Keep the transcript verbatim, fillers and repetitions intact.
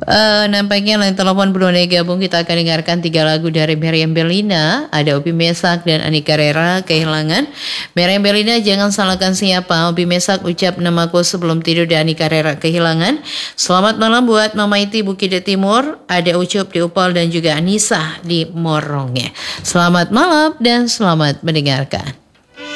Uh, nampaknya lain telepon belum ada gabung. Kita akan dengarkan tiga lagu dari Meriam Bellina. Ada Obi Mesak dan Ani Carrera, Kehilangan. Meriam Bellina, Jangan Salahkan Siapa. Obi Mesak, Ucap Namaku Sebelum Tidur, dan Ani Carrera, Kehilangan. Selamat malam buat Mama Iti Bukit Timur. Ada Ucup di Upal dan juga Anissa di Morongnya. Selamat malam dan selamat mendengarkan.